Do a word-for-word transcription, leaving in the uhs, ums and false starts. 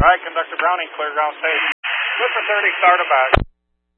right, Conductor Browning, clear ground safe. Clipper thirty, start about.